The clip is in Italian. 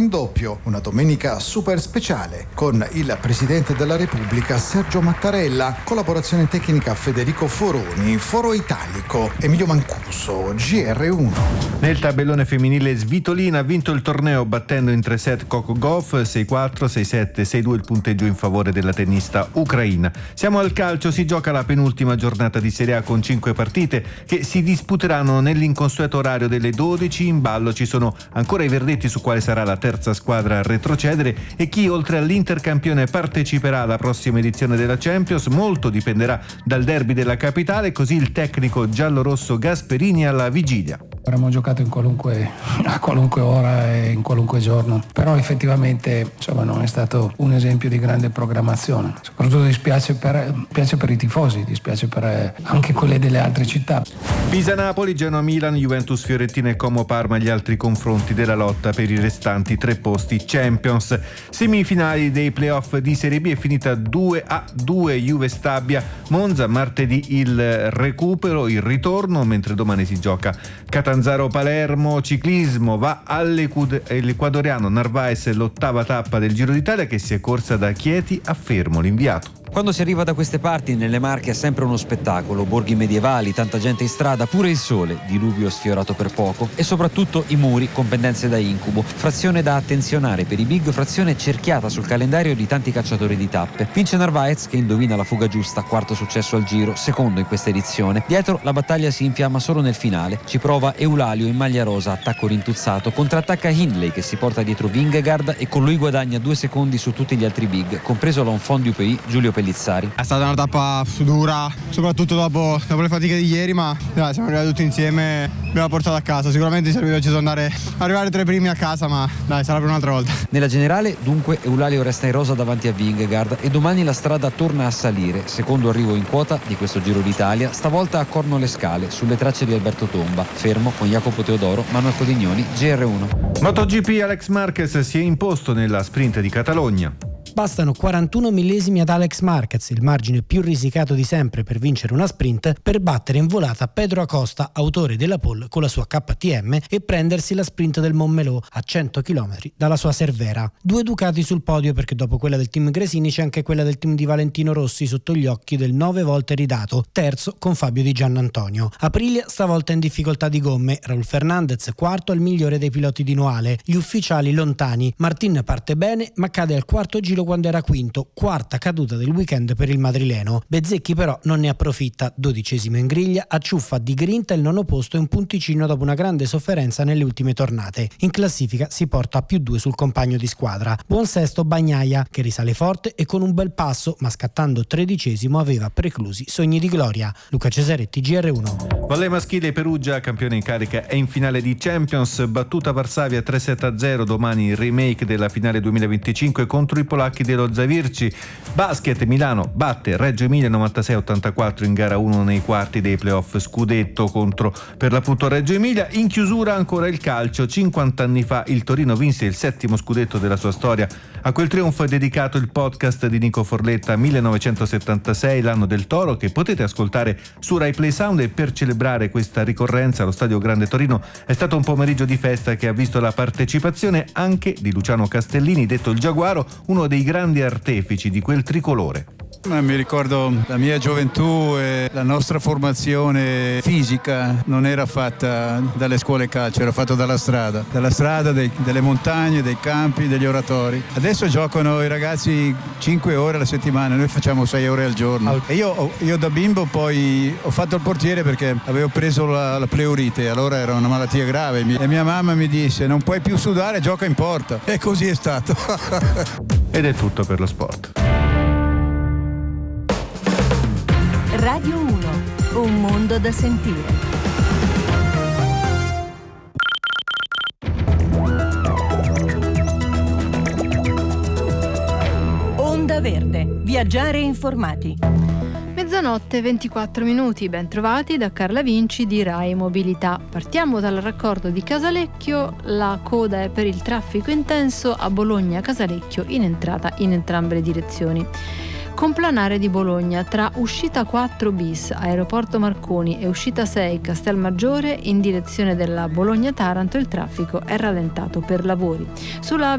in doppio, una domenica super speciale con il Presidente della Repubblica Sergio Mattarella, collaborazione tecnica Federico Foroni, Foro Italico, Emilio Mancuso, GR1. Nel tabellone femminile Svitolina ha vinto il torneo battendo in 3 set Coco Gauff 6-4, 6-7, 6-2 il punteggio in favore della tennista ucraina. Siamo al calcio, si gioca la penultima giornata di Serie A con 5 partite che si disputeranno nell'inconsueto orario delle 12. In ballo ci sono ancora i verdetti su quale sarà la terza squadra a retrocedere e chi oltre all'Intercampione parteciperà alla prossima edizione della Champions. Molto dipenderà dal derby della capitale, così il tecnico giallorosso Gasperini alla vigilia. Avremmo giocato a qualunque ora e in qualunque giorno, però effettivamente non è stato un esempio di grande programmazione. Soprattutto dispiace per i tifosi, dispiace per anche quelle delle altre città. Pisa-Napoli, Genoa-Milan, Juventus-Fiorentina e Como-Parma gli altri confronti della lotta per i restanti 3 posti Champions. Semifinali dei playoff di Serie B è finita 2-2 Juve-Stabia, Monza, martedì il recupero, il ritorno, mentre domani si gioca Catanzaro-Palermo. Ciclismo, va all'ecuadoriano Narvaez l'ottava tappa del Giro d'Italia che si è corsa da Chieti a Fermo, l'inviato. Quando si arriva da queste parti, nelle Marche, è sempre uno spettacolo. Borghi medievali, tanta gente in strada, pure il sole, diluvio sfiorato per poco, e soprattutto i muri con pendenze da incubo. Frazione da attenzionare per i big, frazione cerchiata sul calendario di tanti cacciatori di tappe. Vince Narvaez che indovina la fuga giusta, quarto successo al Giro, secondo in questa edizione. Dietro la battaglia si infiamma solo nel finale. Ci prova Eulalio in maglia rosa, attacco rintuzzato, contrattacca Hindley che si porta dietro Vingegaard e con lui guadagna 2 secondi su tutti gli altri big, compreso l'enfant du pays Giulio Pellizzari. È stata una tappa dura, soprattutto dopo le fatiche di ieri, ma siamo arrivati tutti insieme, abbiamo portato a casa. Sicuramente serviva ci sono arrivare 3 primi a casa, ma sarà per un'altra volta. Nella generale dunque Eulalio resta in rosa davanti a Vingegaard e domani la strada torna a salire, secondo arrivo in quota di questo Giro d'Italia, stavolta a Corno le Scale, sulle tracce di Alberto Tomba, fermo con Jacopo Teodoro, Manuel Codignoni, GR1. MotoGP, Alex Marquez si è imposto nella sprint di Catalogna. Bastano 41 millesimi ad Alex Marquez, il margine più risicato di sempre per vincere una sprint, per battere in volata Pedro Acosta, autore della pole con la sua KTM, e prendersi la sprint del Montmelò a 100 km dalla sua Cervera. 2 Ducati sul podio, perché dopo quella del team Gresini c'è anche quella del team di Valentino Rossi sotto gli occhi del 9 volte ridato, terzo con Fabio Di Giannantonio. Aprilia stavolta in difficoltà di gomme, Raul Fernandez quarto al migliore dei piloti di Noale, gli ufficiali lontani. Martin parte bene ma cade al quarto giro quando era quinto, quarta caduta del weekend per il madrileno. Bezzecchi però non ne approfitta, 12° in griglia, acciuffa di grinta il 9° posto e un punticino dopo una grande sofferenza nelle ultime tornate. In classifica si porta a +2 sul compagno di squadra. Buon sesto Bagnaia, che risale forte e con un bel passo, ma scattando 13° aveva preclusi sogni di gloria. Luca Cesaretti, GR1. Volley maschile, Perugia, campione in carica, è in finale di Champions, battuta Varsavia 3-7-0, domani il remake della finale 2025 contro i polacchi dello Zavirci. Basket, Milano batte Reggio Emilia 96-84 in gara 1 nei quarti dei playoff scudetto contro per l'appunto Reggio Emilia. In chiusura ancora il calcio, 50 anni fa il Torino vinse il 7° scudetto della sua storia. A quel trionfo è dedicato il podcast di Nico Forletta, 1976, l'anno del Toro, che potete ascoltare su Rai Play Sound. E per celebrare questa ricorrenza allo Stadio Grande Torino è stato un pomeriggio di festa che ha visto la partecipazione anche di Luciano Castellini, detto il Giaguaro, uno dei grandi artefici di quel tricolore. Mi ricordo la mia gioventù e la nostra formazione fisica non era fatta dalle scuole calcio, era fatta dalla strada, delle montagne, dei campi, degli oratori. Adesso giocano i ragazzi 5 ore alla settimana, noi facciamo 6 ore al giorno. E io da bimbo poi ho fatto il portiere perché avevo preso la pleurite, allora era una malattia grave e mia mamma mi disse: non puoi più sudare, gioca in porta. E così è stato. Ed è tutto per lo sport. Radio 1, un mondo da sentire. Onda Verde, viaggiare informati. Mezzanotte 24 minuti, ben trovati da Carla Vinci di Rai Mobilità. Partiamo dal raccordo di Casalecchio, la coda è per il traffico intenso a Bologna-Casalecchio in entrata in entrambe le direzioni. Complanare di Bologna tra uscita 4 bis Aeroporto Marconi e uscita 6 Castelmaggiore in direzione della Bologna-Taranto il traffico è rallentato per lavori. Sulla